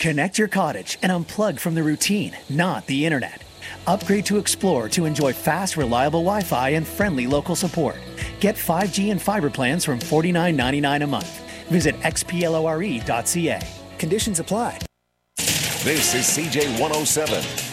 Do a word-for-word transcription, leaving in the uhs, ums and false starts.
Connect your cottage and unplug from the routine, not the internet. Upgrade to Explore to enjoy fast, reliable Wi-Fi and friendly local support. Get five G and fiber plans from forty-nine ninety-nine a month. Visit x p lore dot c a. Conditions apply. This is C J one oh seven,